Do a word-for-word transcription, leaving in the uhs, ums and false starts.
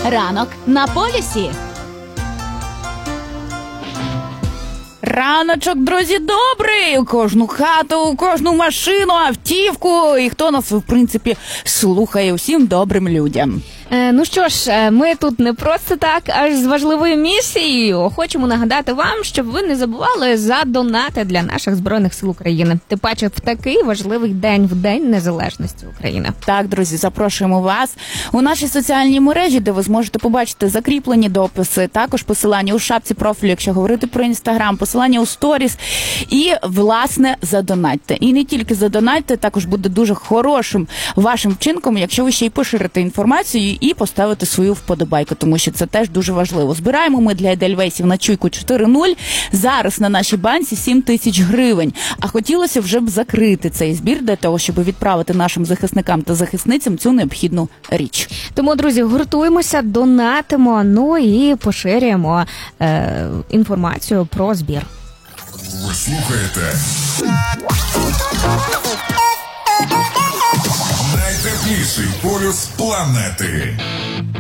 Ранок на полюсі. Раночок, друзі, добрий! У кожну хату, у кожну машину, автівку. І хто нас, в принципі, слухає, усім добрим людям. Е, ну що ж, ми тут не просто так, аж з важливою місією. Хочемо нагадати вам, щоб ви не забували задонати для наших Збройних сил України. Тим паче в такий важливий день, в День Незалежності України. Так, друзі, запрошуємо вас у наші соціальні мережі, де ви зможете побачити закріплені дописи, також посилання у шапці профілю, якщо говорити про Інстаграм, посилання у сторіс і, власне, задонатьте. І не тільки задонатьте, також буде дуже хорошим вашим вчинком, якщо ви ще й поширите інформацію і поставити свою вподобайку, тому що це теж дуже важливо. Збираємо ми для Едельвейсів на чуйку чотири нуль. Зараз на нашій банці сім тисяч гривень. А хотілося вже б закрити цей збір для того, щоб відправити нашим захисникам та захисницям цю необхідну річ. Тому, друзі, гуртуємося, донатимо, ну і поширюємо е, інформацію про збір. Ви слухаєте найтепліший полюс планети.